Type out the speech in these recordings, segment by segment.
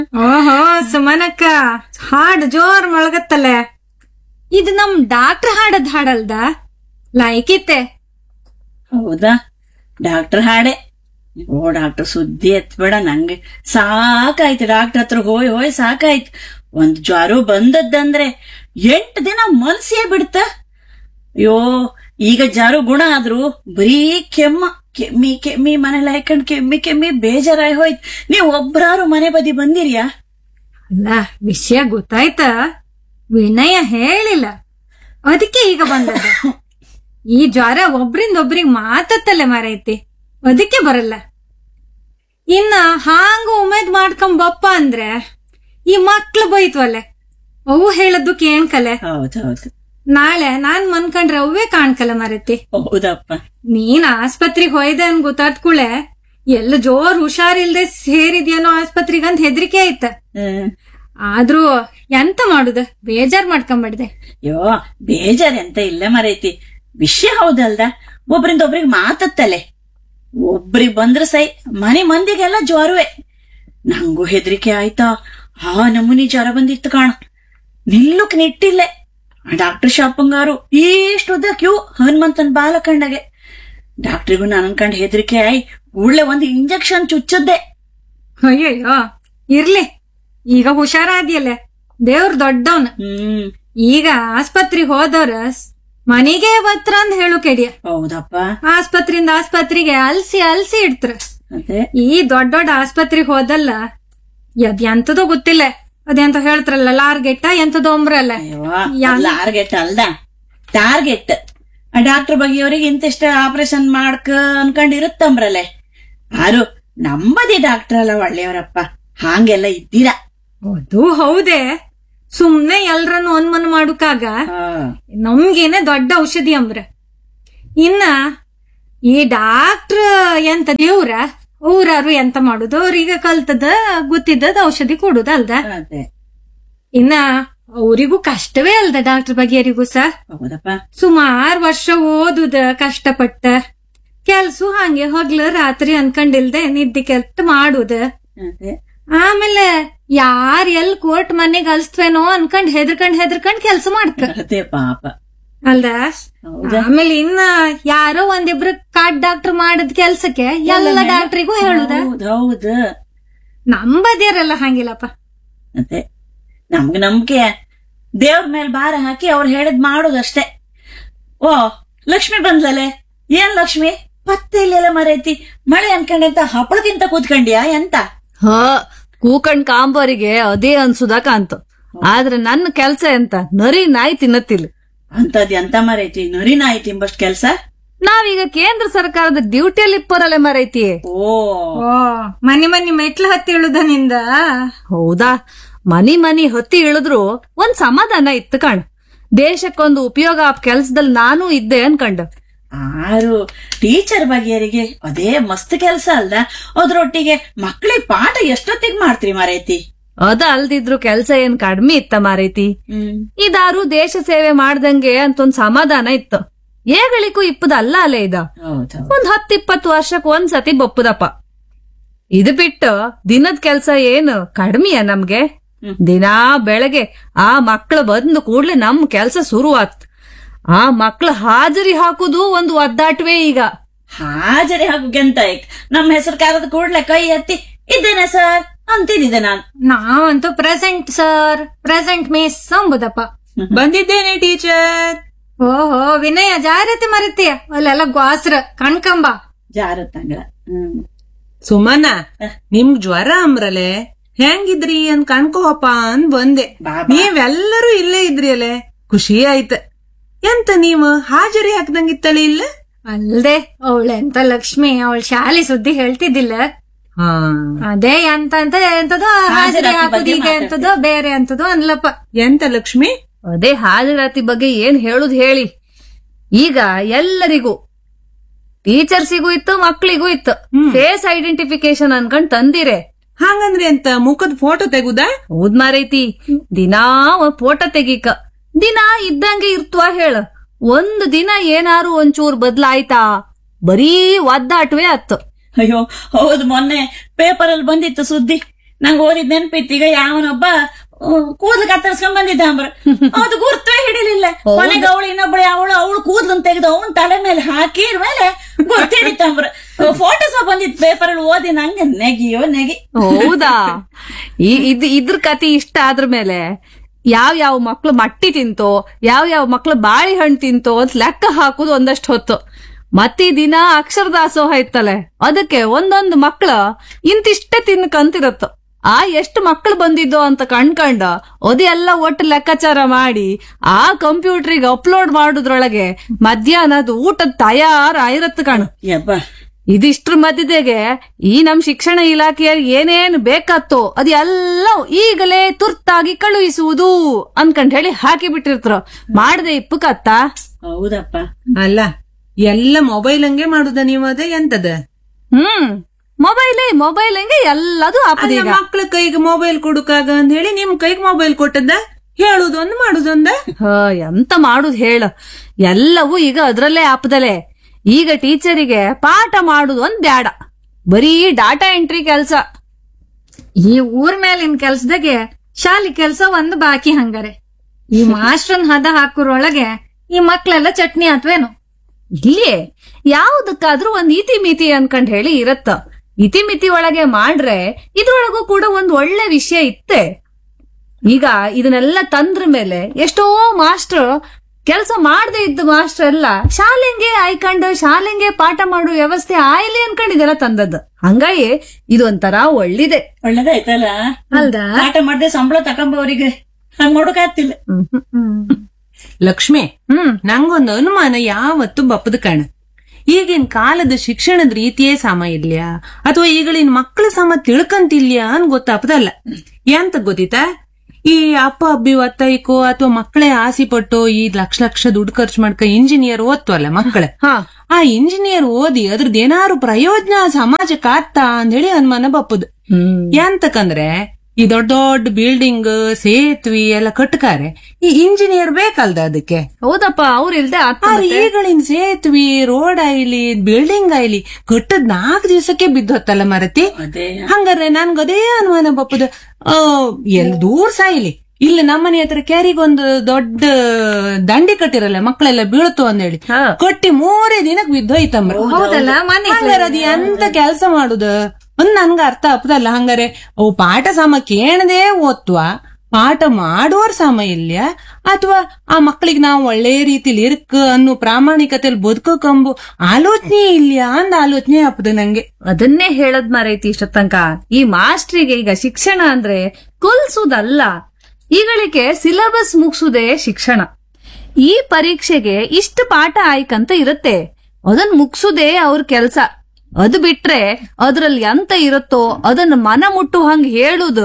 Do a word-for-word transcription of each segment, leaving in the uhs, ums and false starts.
ಓಹೋ ಸುಮನಕ್ಕ, ಹಾಡ್ ಜೋರ್ ಮೊಳಗತ್ತಲೆ. ಇದು ನಮ್ ಡಾಕ್ಟರ್ ಹಾಡದ್ ಹಾಡಲ್ದ? ಲೈಕಿತ್ತೆ. ಹೌದಾ? ಡಾಕ್ಟರ್ ಹಾಡೆ. ಓ ಡಾಕ್ಟರ್ ಸುದ್ದಿ ಎತ್ಬೇಡ, ನಂಗೆ ಸಾಕಾಯ್ತು. ಡಾಕ್ಟರ್ ಹತ್ರ ಹೋಯ್ ಹೋಯ್ ಸಾಕಾಯ್ತು. ಒಂದ್ ಜ್ವರ ಬಂದದ್ದಂದ್ರೆ ಎಂಟು ದಿನ ಮಲ್ಸಿಯೇ ಬಿಡ್ತ. ಅಯ್ಯೋ, ಈಗ ಜ್ವರ ಗುಣ ಆದ್ರೂ ಬರೀ ಕೆಮ್ಮ, ಕೆಮ್ಮಿ ಕೆಮ್ಮಿ ಮನೇಲಿ ಹಾಕೊಂಡ್ ಕೆಮ್ಮಿ ಕೆಮ್ಮಿ ಬೇಜಾರಾಗಿ ಹೋಯ್ತು. ನೀವ್ ಒಬ್ರಾರು ಮನೆ ಬದಿ ಬಂದಿರಿಯಾ? ಅಲ್ಲ, ವಿಷಯ ಗೊತ್ತಾಯ್ತ? ವಿನಯ ಹೇಳಿಲ್ಲ, ಅದಕ್ಕೆ ಈಗ ಬಂದದ. ಈ ಜ್ವರ ಒಬ್ರಿಂದ ಒಬ್ರಿಗೆ ಮಾತತ್ತಲೆ ಮಾರೈತಿ, ಅದಕ್ಕೆ ಬರಲ್ಲ. ಇನ್ನ ಹಾಂಗ ಉಮೇದ್ ಮಾಡ್ಕೊಂಡ್ ಬಪ್ಪ ಅಂದ್ರೆ ಈ ಮಕ್ಳು ಬೈತ್ವಲ್ಲೆ, ಅವು ಹೇಳದ್ದು ಕೇಳ್ಕಲೆ. ಹೌದೌದು. ನಾಳೆ ನಾನ್ ಮನ್ಕಂಡ್ರೆ ಅವೇ ಕಾಣ್ಕಲ್ಲ ಮಾರೈತಿ. ಹೌದಪ್ಪ. ನೀನ್ ಆಸ್ಪತ್ರೆಗೆ ಹೋಯ್ದೆ ಅನ್ ಗೊತ್ತಾದ್ ಕೂಳೆ ಎಲ್ಲ ಜೋರ್ ಹುಷಾರಿಲ್ದೆ ಸೇರಿದ್ಯಾನೋ ಆಸ್ಪತ್ರೆಗಂತ ಹೆದರಿಕೆ ಆಯ್ತ. ಆದ್ರೂ ಎಂತ ಮಾಡುದ, ಬೇಜಾರ್ ಮಾಡ್ಕೊಂಬಡ್ದೆ. ಅಯ್ಯೋ, ಬೇಜಾರ್ ಎಂತ ಇಲ್ಲ ಮರೈತಿ. ವಿಷಯ ಹೌದಲ್ದ, ಒಬ್ರಿಂದ ಒಬ್ರಿಗೆ ಮಾತತ್ತಲೆ. ಒಬ್ರಿಗೆ ಬಂದ್ರ ಸೈ, ಮನೆ ಮಂದಿಗೆಲ್ಲ ಜ್ವರವೇ. ನಂಗೂ ಹೆದರಿಕೆ ಆಯ್ತಾ, ಆ ನಮೂನಿ ಜ್ವರ ಬಂದಿತ್ತು ಕಾಣ. ನಿಲ್ಲುಕ್ ನಿಟ್ಟಿಲ್ಲೆ. ಡಾಕ್ಟರ್ ಶಾಪಂಗಾರು ಇಷ್ಟುದ್ದ ಕ್ಯೂ ಹನುಮಂತನ್ ಬಾಲ ಕಂಡಗೆ. ಡಾಕ್ಟ್ರಿಗೂ ನಾನು ಅನ್ಕಂಡ್ ಹೆದರಿಕೆ ಆಯ್ ಕೂಡ್ಲೆ ಒಂದು ಇಂಜೆಕ್ಷನ್ ಚುಚ್ಚದ್ದೆ. ಅಯ್ಯಯ್ಯೋ, ಇರ್ಲಿ, ಈಗ ಹುಷಾರಾದ್ಯಲ್ಲ, ದೇವ್ರ ದೊಡ್ಡವನ್. ಹ್ಮ್ ಈಗ ಆಸ್ಪತ್ರೆಗೆ ಹೋದವ್ರ ಮನೆಗೆ ಬತ್ರ ಅಂತ ಹೇಳು ಕೆಡಿಯ. ಹೌದಪ್ಪ. ಆಸ್ಪತ್ರೆಯಿಂದ ಆಸ್ಪತ್ರೆಗೆ ಅಲ್ಸಿ ಅಲ್ಸಿ ಇಡ್ತ್ರ. ಅದೇ ಈ ದೊಡ್ಡ ದೊಡ್ಡ ಆಸ್ಪತ್ರೆಗೆ ಹೋದಲ್ಲ ಅದ್ ಎಂತದೋ ಗೊತ್ತಿಲ್ಲ, ಅದೆಂತ ಹೇಳ್ತಾರಲ್ಲ ಲಾರ್ಗೆಟ್ಟ ಎಂತದೋ ಅಂಬ್ರಲ್ಲ. ಲಾರ್ಗೆಟ್ ಅಲ್ದ, ಟಾರ್ಗೆಟ್. ಡಾಕ್ಟರ್ ಬಗೆಯವ್ರಿಗೆ ಇಂತಿಷ್ಟ ಆಪರೇಷನ್ ಮಾಡ್ಕ ಅನ್ಕೊಂಡಿರುತ್ತಂಬ್ರಲ್ಲೇ. ಆರು ನಂಬದಿ ಡಾಕ್ಟರ್ ಅಲ್ಲ ಒಳ್ಳೆಯವರಪ್ಪ, ಹಾಂಗೆಲ್ಲ ಇದ್ದೀರಾ. ಅದು ಹೌದೇ, ಸುಮ್ನೆ ಎಲ್ರನ್ನು ಅನುಮಾನ ಮಾಡುಕಾಗ ನಮ್ಗೇನೆ ದೊಡ್ಡ ಔಷಧಿ ಅಂಬ್ರ. ಇನ್ನ ಈ ಡಾಕ್ಟ್ರ್ ಎಂತ ದೇವ್ರ, ಊರಾರು ಎಂತ ಮಾಡುದು, ಅವ್ರೀಗ ಕಲ್ತದ ಗೊತ್ತಿದ್ದದ ಔಷಧಿ ಕೊಡುದ ಅಲ್ದ. ಇನ್ನ ಅವ್ರಿಗೂ ಕಷ್ಟವೇ ಅಲ್ದ, ಡಾಕ್ಟರ್ ಬಗೆಯರಿಗೂ ಸ. ಸುಮಾರು ವರ್ಷ ಓದುದ ಕಷ್ಟಪಟ್ಟ, ಕೆಲ್ಸು ಹಂಗೆ ಹಗ್ಲು ರಾತ್ರಿ ಅನ್ಕಂಡಿಲ್ದೆ ನಿದ್ದೆ ಕೆಲ್ಸ ಮಾಡುದ. ಆಮೇಲೆ ಯಾರ್ ಎಲ್ ಕೋರ್ಟ್ ಮನೆಗ್ ಅಲ್ಸ್ತ್ವೇನೋ ಅನ್ಕಂಡ್ ಹೆದರ್ಕಂಡ್ ಹೆದರ್ಕಂಡ್ ಕೆಲ್ಸ ಮಾಡ್ತ ಪಾಪ ಅಲ್ದ. ಆಮೇಲೆ ಇನ್ನ ಯಾರೋ ಒಂದಿಬ್ರು ಕಾಡ್ ಡಾಕ್ಟರ್ ಮಾಡದ್ ಕೆಲ್ಸಕ್ಕೆ ಎಲ್ಲ ಡಾಕ್ಟ್ರಿಗೂ ಹೇಳುದ. ಹೌದು, ನಂಬದಿರಲ್ಲ ಹಂಗಿಲ್ಲಪ್ಪ. ಅದೇ ನಮ್ಗ ನಂಬಿಕೆ, ದೇವ್ರ ಮೇಲೆ ಭಾರ ಹಾಕಿ ಅವ್ರು ಹೇಳದ್ ಮಾಡೋದಷ್ಟೇ. ಓ ಲಕ್ಷ್ಮಿ ಬಂದ್ಲಲೆ. ಏನ್ ಲಕ್ಷ್ಮಿ ಪತ್ತೆ ಇಲ್ಲೆಲ್ಲ ಮರೈತಿ? ಮಳೆ ಅನ್ಕೊಂಡೆಂತ ಹಪ್ಪಳಕ್ಕಿಂತ ಕೂತ್ಕೊಂಡ್ಯಾ ಎಂತ? ಹ ಕೂಕಂಡ್ ಕಾಂಬರಿಗೆ ಅದೇ ಅನ್ಸುದ ಕಾಂತ. ಆದ್ರೆ ನನ್ನ ಕೆಲ್ಸ ಎಂತ, ನರಿ ನಾಯಿ ತಿನ್ನತ್ತಿಲ್ಲ. ಅಂತದ್ ಎಂತ ಮರೈತಿ, ನರಿ ನಾಯಿ ತಿಂಬಷ್ಟ್ ಕೆಲ್ಸ? ನಾವೀಗ ಕೇಂದ್ರ ಸರ್ಕಾರದ ಡ್ಯೂಟಿಯಲ್ಲಿ ಇಪ್ಪರಲ್ಲೇ ಮರೈತಿ. ಓ ಮನಿ ಮನಿ ಮೆಟ್ಲು ಹತ್ತಿ ಇಳುದ ನಿಂದ? ಹೌದಾ, ಮನಿ ಮನಿ ಹೊತ್ತಿ ಇಳಿದ್ರು ಒಂದ್ ಸಮಾಧಾನ ಇತ್ತು ಕಾಣ. ದೇಶಕ್ಕೊಂದು ಉಪಯೋಗ ಆ ಕೆಲ್ಸದಲ್ಲಿ ನಾನು ಇದ್ದೆ ಅನ್ಕಂಡ. ಆರು ಟೀಚರ್ ಬಗೆಯರಿಗೆ ಅದೇ ಮಸ್ತ್ ಕೆಲ್ಸ ಅಲ್ದ. ಅದ್ರೊಟ್ಟಿಗೆ ಮಕ್ಳಿಗೆ ಪಾಠ ಎಷ್ಟೊತ್ತಿಗೆ ಮಾಡ್ತೀರಿ ಮಾರೈತಿ? ಅದ ಅಲ್ದಿದ್ರು ಕೆಲ್ಸ ಏನ್ ಕಡಿಮೆ ಇತ್ತ ಮಾರೈತಿ. ಇದಾರು ದೇಶ ಸೇವೆ ಮಾಡ್ದಂಗೆ ಅಂತ ಒಂದ್ ಸಮಾಧಾನ ಇತ್ತು. ಏಗಳಿಗೂ ಇಪ್ಪದ ಅಲ್ಲ ಅಲ್ಲೇ ಇದ. ಒಂದ್ ಹತ್ ಇಪ್ಪತ್ತು ವರ್ಷಕ್ ಒಂದ್ಸತಿ ಬಪ್ಪುದಪ್ಪ. ಇದು ಬಿಟ್ಟು ದಿನದ ಕೆಲ್ಸ ಏನು ಕಡಿಮೆಯ ನಮ್ಗೆ? ದಿನಾ ಬೆಳಗ್ಗೆ ಆ ಮಕ್ಳು ಬಂದು ಕೂಡ್ಲೆ ನಮ್ ಕೆಲ್ಸ ಶುರುವಾತ್. ಆ ಮಕ್ಳು ಹಾಜರಿ ಹಾಕುದು ಒಂದು ಒದ್ದಾಟವೇ. ಈಗ ಹಾಜರಿ ಹಾಕುಗೆಂತ ನಮ್ ಹೆಸರು ಕಾರದ ಕೂಡ್ಲೆ ಕೈ ಎತ್ತಿ ಇದ್ದೇನೆ ಸರ್ ಅಂತಿದ್ದೆ ನಾನು. ನಾವಂತೂ ಪ್ರೆಸೆಂಟ್ ಸರ್, ಪ್ರೆಸೆಂಟ್ ಮಿಸ್ ಅಂಬುದಪ್ಪ. ಬಂದಿದ್ದೇನೆ ಟೀಚರ್. ಓಹೋ ವಿನಯ, ಜಾರತೆ ಮರತೀಯ ಅಲ್ಲೆಲ್ಲ ಗ್ವಾಸ್ರ ಕಣ್ಕಂಬ ಜಾರತ್ತಂಗ. ಹ್ಮ್ ಸುಮನ, ನಿಮ್ಗ್ ಜ್ವರ ಅಂಬ್ರಲೆ ಹೆಂಗಿದ್ರಿ ಅಂತ ಕಣ್ಕೋಪ್ಪ ಅಂದ್ ಬಂದೆ. ನೀವೆಲ್ಲರೂ ಇಲ್ಲೇ ಇದ್ರಿ ಅಲೆ, ಖುಷಿ ಆಯ್ತ. ಎಂತ ನೀವು ಹಾಜರಿ ಹಾಕ್ದಂಗಿತ್ತಳೆ ಇಲ್ಲ? ಅಲ್ದೆ ಅವಳೆಂತ ಲಕ್ಷ್ಮಿ, ಅವಳ ಶಾಲೆ ಸುದ್ದಿ ಹೇಳ್ತಿದ್ದಿಲ್ಲ. ಅದೇ ಎಂತ ಅಂತ ಎಂತದೋ ಹಾಜರಿ ಹಾಕುದು, ಈಗ ಎಂತದೋ ಬೇರೆ ಅಂತದೋ ಅನ್ಲಪ್ಪ. ಎಂತ ಲಕ್ಷ್ಮಿ? ಅದೇ ಹಾಜರಾತಿ ಬಗ್ಗೆ ಏನ್ ಹೇಳುದ್ ಹೇಳಿ. ಈಗ ಎಲ್ಲರಿಗೂ, ಟೀಚರ್ಸಿಗೂ ಇತ್ತು, ಮಕ್ಳಿಗೂ ಇತ್ತು, ಫೇಸ್ ಐಡೆಂಟಿಫಿಕೇಶನ್ ಅನ್ಕೊಂಡ್ ತಂದಿರೆ. ಹಾಗಂದ್ರೆ ಎಂತ ಮುಖದ ಫೋಟೋ ತೆಗುದಾ? ಹೌದ್ ಮಾರೈತಿ, ದಿನಾ ಫೋಟೋ ತೆಗೀಕ. ದಿನ ಇದ್ದಂಗೆ ಇರ್ತವಾ ಹೇಳ. ಒಂದ್ ದಿನ ಏನಾರು ಒಂಚೂರ್ ಬದ್ಲಾಯ್ತಾ, ಬರೀ ಒದ್ದಾಟವೇ ಅತ್ತು. ಅಯ್ಯೋ ಹೌದು, ಮೊನ್ನೆ ಪೇಪರ್ ಅಲ್ಲಿ ಬಂದಿತ್ತು ಸುದ್ದಿ. ನಂಗೆ ಓದಿದ್ ನೆನ್ಪಿತ್ತು. ಈಗ ಯಾವನೊಬ್ಬ ಕೂದ್ಲು ಕತ್ತರಿಸ್ಕೊಂಡ್ ಬಂದಿದ್ದ ಅಂಬ್ರ, ಅದು ಗುರ್ತವೇ ಹಿಡಿಲಿಲ್ಲ. ಕೊನೆಗೆ ಅವಳು ಇನ್ನೊಬ್ಬಳು ಅವಳು ಅವಳು ಕೂದ್ಲನ್ ತೆಗೆದು ಅವನ್ ತಲೆ ಮೇಲೆ ಹಾಕಿದ ಮೇಲೆ ಗುರ್ತು ಹಿಡಿತಂಬ್ರ. ಫೋಟೋ ಸಹ ಬಂದಿತ್ತು ಪೇಪರ್ ಅಲ್ಲಿ, ಓದಿ ನಂಗೆ ನೆಗಿಯೋ ನೆಗಿ. ಹೌದಾ? ಈ ಇದ್ ಇದ್ರ ಕತಿ ಇಷ್ಟ ಆದ್ರ ಮೇಲೆ ಯಾವ ಯಾವ ಮಕ್ಳು ಮಟ್ಟಿ ತಿಂತೋ, ಯಾವ ಯಾವ ಮಕ್ಳು ಬಾಳೆಹಣ್ಣು ತಿಂತೋ ಅಂತ ಲೆಕ್ಕ ಹಾಕುದು ಒಂದಷ್ಟು ಹೊತ್ತು. ಮತ್ತಿ ದಿನ ಅಕ್ಷರ ದಾಸೋಹ ಇತ್ತಲೆ, ಅದಕ್ಕೆ ಒಂದೊಂದು ಮಕ್ಳು ಇಂತಿಷ್ಟೇ ತಿನ್ಕಂತಿರತ್ತ. ಆ ಎಷ್ಟು ಮಕ್ಳು ಬಂದಿದ್ದೋ ಅಂತ ಕಣ್ಕಂಡ ಅದೆಲ್ಲ ಒಟ್ಟು ಲೆಕ್ಕಾಚಾರ ಮಾಡಿ ಆ ಕಂಪ್ಯೂಟರ್ಗೆ ಅಪ್ಲೋಡ್ ಮಾಡುದ್ರೊಳಗೆ ಮಧ್ಯಾಹ್ನದ ಊಟದ ತಯಾರಾಗಿರತ್ತ ಕಣು. ಇದಿಷ್ಟ್ರ ಮಧ್ಯದಾಗೆ ಈ ನಮ್ ಶಿಕ್ಷಣ ಇಲಾಖೆಯಲ್ಲಿ ಏನೇನು ಬೇಕಾತ್ತೋ ಅದೆಲ್ಲ ಈಗಲೇ ತುರ್ತಾಗಿ ಕಳುಹಿಸುವುದು ಅನ್ಕಂಡ್ ಹೇಳಿ ಹಾಕಿ ಬಿಟ್ಟಿರ್ತಾರ. ಮಾಡದೆ ಇಪ್ಪು ಕತ್ತ. ಹೌದಪ್ಪ. ಅಲ್ಲ, ಎಲ್ಲ ಮೊಬೈಲ್ ಹಂಗೆ ಮಾಡುದ ನೀವು? ಅದೇ ಎಂತದ? ಹ್ಮ್, ಮೊಬೈಲೇ ಮೊಬೈಲ್ ಹಂಗೆ ಎಲ್ಲದೂ ಆಪದ. ಈಗ ಮಕ್ಳ ಕೈಗೆ ಮೊಬೈಲ್ ಕೊಡುಕಾಗ ಅಂತ ಹೇಳಿ ನಿಮ್ ಕೈಗೆ ಮೊಬೈಲ್ ಕೊಟ್ಟದ್ದ, ಹೇಳುದೊಂದು ಮಾಡುದೊಂದ. ಹ ಎಂತ ಮಾಡುದ್ ಹೇಳ, ಎಲ್ಲವೂ ಈಗ ಅದ್ರಲ್ಲೇ ಆಪದಲೆ. ಈಗ ಟೀಚರಿಗೆ ಪಾಠ ಮಾಡುದು ಒಂದ್ ಬ್ಯಾಡ, ಬರೀ ಡಾಟಾ ಎಂಟ್ರಿ ಕೆಲ್ಸ. ಈ ಊರ್ ಮೇಲಿನ ಕೆಲ್ಸದಾಗೆ ಶಾಲಿ ಕೆಲ್ಸ ಒಂದ್ ಬಾಕಿ ಹಂಗಾರೆ. ಈ ಮಾಸ್ಟರ್ನ್ ಹದ ಹಾಕುರೊಳಗೆ ಈ ಮಕ್ಳೆಲ್ಲ ಚಟ್ನಿ ಆತ್ವೇನು? ಇಲ್ಲಿ ಯಾವ್ದಕ್ಕಾದ್ರೂ ಒಂದ್ ಇತಿ ಮಿತಿ ಅನ್ಕಂಡ್ ಹೇಳಿ ಇರತ್ತ. ಇತಿ ಮಿತಿ ಒಳಗೆ ಮಾಡ್ರೆ ಇದ್ರೊಳಗೂ ಕೂಡ ಒಂದ್ ಒಳ್ಳೆ ವಿಷಯ ಇತ್ತೆ. ಈಗ ಇದನ್ನೆಲ್ಲ ತಂದ್ರ ಮೇಲೆ ಎಷ್ಟೋ ಮಾಸ್ಟರ್ ಕೆಲಸ ಮಾಡದೆ ಇದ್ದ ಮಾಸ್ಟರ್ ಎಲ್ಲ ಶಾಲೆಂಗೆ ಆಯ್ಕಂಡ್ ಶಾಲೆಂಗೆ ಪಾಠ ಮಾಡುವ ವ್ಯವಸ್ಥೆ ಆಯ್ಲಿ ಅನ್ಕೊಂಡಿದಾರ ತಂದದ್ದು. ಹಂಗಾಗಿ ಇದೊಂಥರ ಒಳ್ಳಿದೆ. ಒಳ್ಳೇದಾಯ್ತಲ್ಲ ಅಲ್ದ? ಪಾಠ ಮಾಡದೆ ಸಂಬಳ ತಕೊಂಬವ್ರಿಗೆ ಹಂಗ್ ಮಾಡೋಕಾಗ್ತಿಲ್ಲ. ಲಕ್ಷ್ಮಿ, ಹ್ಮ್ ನಂಗೊಂದು ಅನುಮಾನ ಯಾವತ್ತು ಬಪ್ಪದ ಕಣ. ಈಗಿನ ಕಾಲದ ಶಿಕ್ಷಣದ ರೀತಿಯೇ ಸಮ ಇಲ್ಯಾ ಅಥವಾ ಈಗಳಿನ ಮಕ್ಕಳ ಸಮ ತಿಳ್ಕಂತಿಲ್ಯಾ ಅನ್ ಗೊತ್ತಾಪದಲ್ಲ. ಎಂತ ಗೊತ್ತಿತಾ, ಈ ಅಪ್ಪ ಅಬ್ಬಿ ಒತ್ತಾಯ್ಕೋ ಅಥವಾ ಮಕ್ಕಳೇ ಆಸೆ ಪಟ್ಟು ಈ ಲಕ್ಷ ಲಕ್ಷ ದುಡ್ಡು ಖರ್ಚು ಮಾಡ್ಕ ಇಂಜಿನಿಯರ್ ಓದ್ತವಲ್ಲ ಮಕ್ಕಳ, ಆ ಇಂಜಿನಿಯರ್ ಓದಿ ಅದ್ರದ್ದು ಏನಾರು ಪ್ರಯೋಜನ ಸಮಾಜಕ್ಕೆ ಆಗ್ತಾ ಅಂತ ಹೇಳಿ ಅನುಮಾನ ಬಪ್ಪದು. ಎಂತಕಂದ್ರೆ ಈ ದೊಡ್ಡ ದೊಡ್ಡ ಬಿಲ್ಡಿಂಗ್ ಸೇತುವೆ ಎಲ್ಲ ಕಟ್ಕಾರೆ ಈ ಇಂಜಿನಿಯರ್ ಬೇಕಲ್ದ ಅದಕ್ಕೆ. ಹೌದಪ್ಪ, ಅವ್ರ ಇಲ್ದೆ ಈಗಳಿನ ಸೇತುವೆ ರೋಡ್ ಆಯ್ಲಿ ಬಿಲ್ಡಿಂಗ್ ಆಯ್ಲಿ ಕಟ್ಟದ್ ನಾಲ್ಕು ದಿವಸಕ್ಕೆ ಬಿದ್ದೊತ್ತಲ್ಲ ಮರತಿ. ಹಂಗಾರೆ ನನ್ಗದೇ ಅನುಮಾನ ಬಪ್ಪದ, ಆ ಎಲ್ ದೂರ ಸಾಯ್ಲಿ ಇಲ್ಲ ನಮ್ಮನೆ ಹತ್ರ ಕ್ಯಾರಿಗೊಂದು ದೊಡ್ಡ ದಂಡಿ ಕಟ್ಟಿರಲ್ಲ ಮಕ್ಕಳೆಲ್ಲ ಬೀಳತು ಅಂದೇಳಿ ಕಟ್ಟಿ ಮೂರೇ ದಿನಕ್ ಬಿದ್ದೋಯ್ತಂಬ್ರ. ಹೌದಲ್ಲ, ಹಂಗಾರ ಅದ್ ಎಂತ ಕೆಲ್ಸ ಮಾಡುದ ಒಂದ್ ನನ್ಗ ಅರ್ಥ ಆಗ್ತದಲ್ಲ. ಹಂಗಾರೆ ಅವು ಪಾಠ ಸಮ ಕೇಳದೆ ಓದ್ತ್ವ, ಪಾಠ ಮಾಡುವರ್ ಸಮ ಇಲ್ಯ ಅಥವಾ ಆ ಮಕ್ಕಳಿಗೆ ನಾವು ಒಳ್ಳೆ ರೀತಿಲಿ ಇರ್ಕ ಅನ್ನೋ ಪ್ರಾಮಾಣಿಕತೆಯಲ್ಲಿ ಬದುಕಂಬು ಆಲೋಚನೆ ಇಲ್ಯಾ ಅಂದ ಆಲೋಚನೆ ಆಗ್ತದೆ ನಂಗೆ. ಅದನ್ನೇ ಹೇಳದ್ ಮಾರೈತಿ ಇಷ್ಟ ತನಕ. ಈ ಮಾಸ್ಟ್ರಿಗೆ ಈಗ ಶಿಕ್ಷಣ ಅಂದ್ರೆ ಕಲ್ಸುದಲ್ಲ, ಈಗಳಿಗೆ ಸಿಲೆಬಸ್ ಮುಗ್ಸುದೇ ಶಿಕ್ಷಣ. ಈ ಪರೀಕ್ಷೆಗೆ ಇಷ್ಟು ಪಾಠ ಆಯ್ಕಂತ ಇರುತ್ತೆ, ಅದನ್ ಮುಗ್ಸುದೇ ಅವ್ರ ಕೆಲ್ಸ. ಅದು ಬಿಟ್ರೆ ಅದ್ರಲ್ಲಿ ಎಂತ ಇರುತ್ತೋ ಅದನ್ನ ಮನ ಮುಟ್ಟು ಹಂಗ ಹೇಳುದು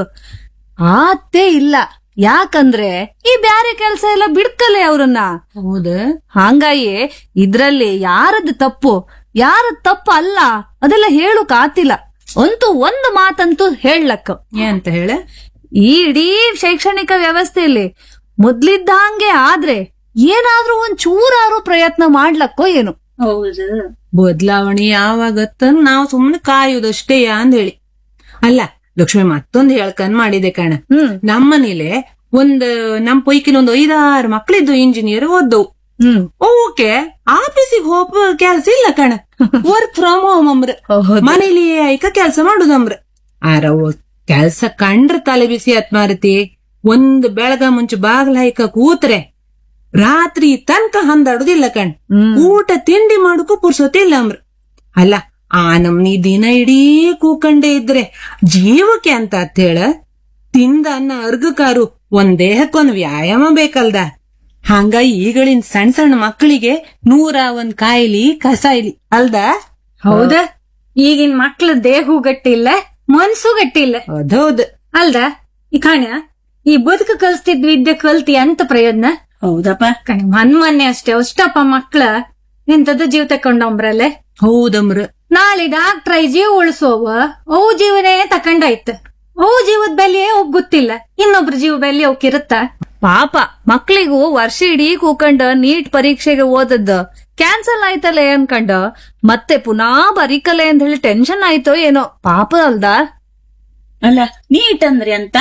ಆತೇ ಇಲ್ಲ. ಯಾಕಂದ್ರೆ ಈ ಬ್ಯಾರೆ ಕೆಲ್ಸ ಎಲ್ಲ ಬಿಡ್ಕಲೆ ಅವ್ರನ್ನ. ಹೌದ? ಹಂಗಾಗಿ ಇದ್ರಲ್ಲಿ ಯಾರದ್ ತಪ್ಪು ಯಾರದ್ ತಪ್ಪು ಅಲ್ಲ ಅದೆಲ್ಲ ಹೇಳುಕ್ ಆತಿಲ್ಲ. ಅಂತೂ ಒಂದು ಮಾತಂತೂ ಹೇಳಕ್, ಏನಂತ ಹೇಳ, ಈ ಇಡೀ ಶೈಕ್ಷಣಿಕ ವ್ಯವಸ್ಥೆಯಲ್ಲಿ ಮೊದ್ಲಿದ್ದ ಹಂಗೆ ಆದ್ರೆ ಏನಾದ್ರೂ ಒಂದ್ ಚೂರಾರು ಪ್ರಯತ್ನ ಮಾಡ್ಲಕ್ಕೋ ಏನು. ಹೌದು, ಬದಲಾವಣೆ ಯಾವಾಗತ್ತ ನಾವು ಸುಮ್ನೆ ಕಾಯುದಷ್ಟೇ ಅಂದ್ ಹೇಳಿ. ಅಲ್ಲ ಲಕ್ಷ್ಮಿ, ಮತ್ತೊಂದು ಹೇಳ್ಕಂದ್ ಮಾಡಿದೆ ಕಣ. ಹ್ಮ್ ನಮ್ಮನೇಲೆ ಒಂದ್ ನಮ್ ಪೈಕಿನ ಒಂದ್ ಐದಾರು ಮಕ್ಳಿದ್ದು ಇಂಜಿನಿಯರ್ ಓದ್ದವು. ಹ್ಮ್ ಓಕೆ, ಆಫೀಸಿಗೆ ಹೋಗ ಕೆಲ್ಸ ಇಲ್ಲ ಕಣ, ವರ್ಕ್ ಫ್ರಮ್ ಹೋಮ್ ಅಂಬ್ರ, ಮನೇಲಿ ಐಕ ಕೆಲ್ಸ ಮಾಡುದಂಬ್ರ. ಆರ ಕೆಲ್ಸ ಕಂಡ್ರ ತಲೆ ಬಿಸಿ ಆತ್ ಮಾರತಿ. ಒಂದ್ ಬೆಳಗ ಮುಂಚೆ ಬಾಗ್ಲ ಹಾಯ್ಕ ಕೂತ್ರೆ ರಾತ್ರಿ ತನಕ ಹಂದಾಡುದಿಲ್ಲ ಕಣ್. ಊಟ ತಿಂಡಿ ಮಾಡಕ್ಕೂ ಪುರ್ಸೊತ್ತಿಲ್ಲ ಅಂಬ್ರ. ಅಲ್ಲ ಆ ನಮ್ನಿ ದಿನ ಇಡೀ ಕೂಕಂಡೇ ಇದ್ರೆ ಜೀವಕ್ಕೆ ಅಂತ ಅತ್ ಹೇಳ, ತಿಂದ ಅನ್ನ ಅರ್ಗಕಾರು ಒಂದ್ ದೇಹಕ್ಕೊಂದ್ ವ್ಯಾಯಾಮ ಬೇಕಲ್ದ. ಹಂಗ ಈಗಳಿನ ಸಣ್ಣ ಸಣ್ಣ ಮಕ್ಕಳಿಗೆ ನೂರ ಒಂದ್ ಕಾಯಿಲಿ ಕಸಾಯಿಲಿ ಅಲ್ದ. ಹೌದ? ಈಗಿನ ಮಕ್ಳ ದೇಹೂ ಗಟ್ಟಿಲ್ಲ ಮನ್ಸು ಗಟ್ಟಿಲ್ಲ. ಅದೌದ್ ಅಲ್ದ? ಈ ಕಾಣ್ಯ ಈ ಬದುಕು ಕಲ್ಸ್ತಿದ್ ವಿದ್ಯೆ ಕಲ್ತಿ ಅಂತ ಪ್ರಯೋಜನ? ಹೌದಪ್ಪ. ಕಣ್ ಮನ್ ಮೊನ್ನೆ ಅಷ್ಟೇ ಅಷ್ಟಪ್ಪ ಮಕ್ಳ ಎಂತದ ಜೀವ ತಕೊಂಡಂಬ್ರಲ್ಲೇ. ಹೌದಮ್ರ. ನಾಳೆ ಡಾಕ್ಟ್ರ ಜೀವ ಉಳಿಸೋವ ಅವು ಜೀವನೇ ತಕೊಂಡಾಯ್ತ. ಅವು ಜೀವದ ಬೆಲೆ ಅವ್ ಗೊತ್ತಿಲ್ಲ, ಇನ್ನೊಬ್ರ ಜೀವ ಬೆಲೆ ಅವಕ್ಕಿರುತ್ತ. ಪಾಪ ಮಕ್ಳಿಗೂ ವರ್ಷ ಇಡೀ ಕೂಕಂಡ ನೀಟ್ ಪರೀಕ್ಷೆಗೆ ಓದದ್ದ ಕ್ಯಾನ್ಸಲ್ ಆಯ್ತಲ್ಲ ಅನ್ಕಂಡ ಮತ್ತೆ ಪುನಾ ಬರೀಕಲೆ ಅಂತ ಹೇಳಿ ಟೆನ್ಷನ್ ಆಯ್ತೋ ಏನೋ. ಪಾಪ ಅಲ್ದ? ಅಲ್ಲ ನೀಟ್ ಅಂದ್ರೆ ಅಂತ